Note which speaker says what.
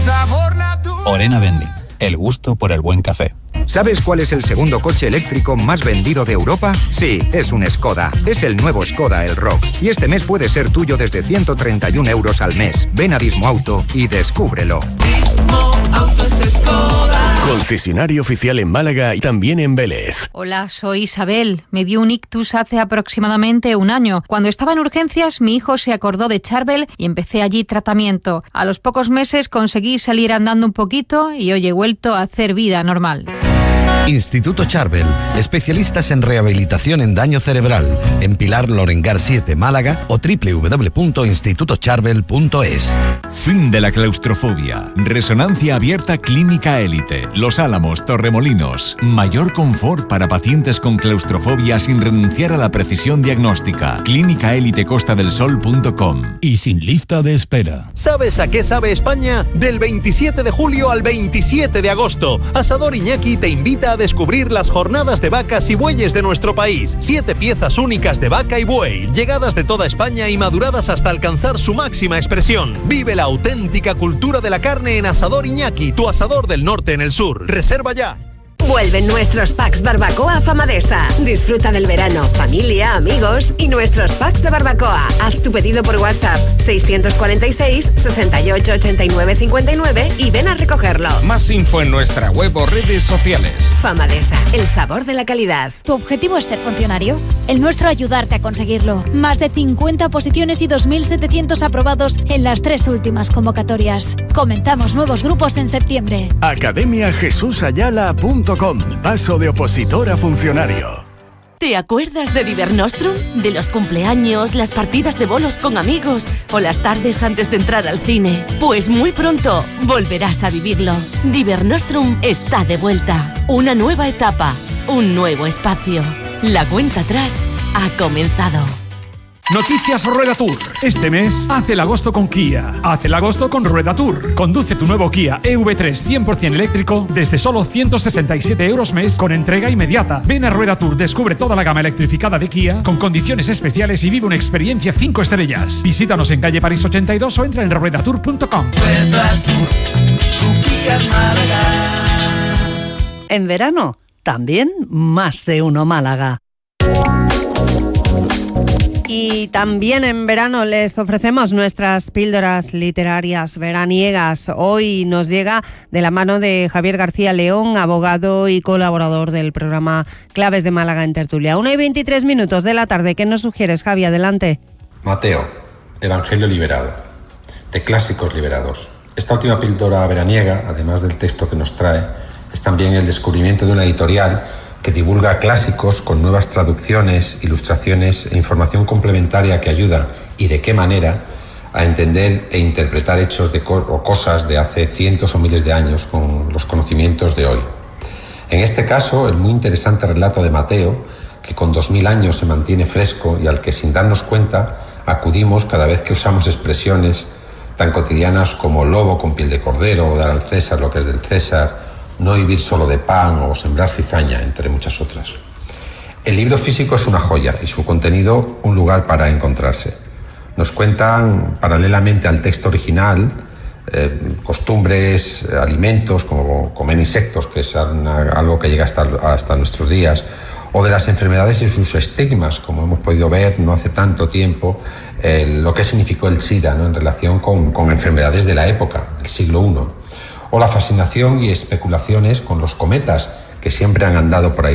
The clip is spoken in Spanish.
Speaker 1: Orena Vending, el gusto por el buen café.
Speaker 2: ¿Sabes cuál es el segundo coche eléctrico más vendido de Europa? Sí, es un Skoda. Es el nuevo Skoda Elroq. Y este mes puede ser tuyo desde 131 euros al mes. Ven a Dismo Auto y descúbrelo.
Speaker 3: Dismo Auto es Skoda.
Speaker 4: Concesionario oficial en Málaga y también en Vélez.
Speaker 5: Hola, soy Isabel. Me dio un ictus hace aproximadamente un año. Cuando estaba en urgencias, mi hijo se acordó de Charbel y empecé allí tratamiento. A los pocos meses conseguí salir andando un poquito y hoy he vuelto a hacer vida normal.
Speaker 6: Instituto Charbel, especialistas en rehabilitación en daño cerebral, en Pilar Lorengar 7, Málaga o www.institutocharbel.es.
Speaker 7: Fin de la claustrofobia. Resonancia abierta clínica élite. Los Álamos, Torremolinos. Mayor confort para pacientes con claustrofobia sin renunciar a la precisión diagnóstica. Clínicaelitecostadelsol.com.
Speaker 8: Y sin lista de espera.
Speaker 9: ¿Sabes a qué sabe España? Del 27 de julio al 27 de agosto. Asador Iñaki te invita a descubrir las jornadas de vacas y bueyes de nuestro país. 7 piezas únicas de vaca y buey, llegadas de toda España y maduradas hasta alcanzar su máxima expresión. Vive la auténtica cultura de la carne en Asador Iñaki, tu asador del norte en el sur. Reserva ya.
Speaker 10: Vuelven nuestros packs barbacoa Famadesa. Disfruta del verano, familia, amigos y nuestros packs de barbacoa. Haz tu pedido por WhatsApp 646 68 89 59 y ven a recogerlo.
Speaker 11: Más info en nuestra web o redes sociales.
Speaker 10: Famadesa, el sabor de la calidad.
Speaker 12: ¿Tu objetivo es ser funcionario? El nuestro ayudarte a conseguirlo. Más de 50 oposiciones y 2.700 aprobados en las 3 últimas convocatorias. Comenzamos nuevos grupos en septiembre.
Speaker 4: academiajesusayala.com. Paso de opositor a funcionario.
Speaker 13: ¿Te acuerdas de Divernostrum? De los cumpleaños, las partidas de bolos con amigos o las tardes antes de entrar al cine. Pues muy pronto volverás a vivirlo. Divernostrum está de vuelta. Una nueva etapa, un nuevo espacio. La cuenta atrás ha comenzado.
Speaker 14: Noticias Rueda Tour. Este mes, haz el agosto con Kia. Haz el agosto con Rueda Tour. Conduce tu nuevo Kia EV3 100% eléctrico desde solo 167 euros mes con entrega inmediata. Ven a Rueda Tour, descubre toda la gama electrificada de Kia con condiciones especiales y vive una experiencia 5 estrellas. Visítanos en calle París 82 o entra en ruedatour.com.
Speaker 3: Rueda Tour, tu Kia Málaga.
Speaker 15: En verano, también más de uno Málaga.
Speaker 16: Y también en verano les ofrecemos nuestras píldoras literarias veraniegas. Hoy nos llega de la mano de Javier García León, abogado y colaborador del programa Claves de Málaga en Tertulia. 1:23 de la tarde. ¿Qué nos sugieres, Javi? Adelante.
Speaker 17: Mateo, Evangelio liberado, de clásicos liberados. Esta última píldora veraniega, además del texto que nos trae, es también el descubrimiento de una editorial que divulga clásicos con nuevas traducciones, ilustraciones e información complementaria que ayuda, y de qué manera, a entender e interpretar hechos o cosas de hace cientos o miles de años con los conocimientos de hoy. En este caso, el muy interesante relato de Mateo, que con 2000 años se mantiene fresco y al que sin darnos cuenta acudimos cada vez que usamos expresiones tan cotidianas como lobo con piel de cordero o dar al César lo que es del César, no vivir solo de pan o sembrar cizaña, entre muchas otras. El libro físico es una joya y su contenido un lugar para encontrarse. Nos cuentan, paralelamente al texto original, costumbres, alimentos, como comer insectos, que es algo que llega hasta nuestros días, o de las enfermedades y sus estigmas, como hemos podido ver no hace tanto tiempo, lo que significó el SIDA, ¿no?, en relación con enfermedades de la época, del siglo I. O la fascinación y especulaciones con los cometas que siempre han andado por ahí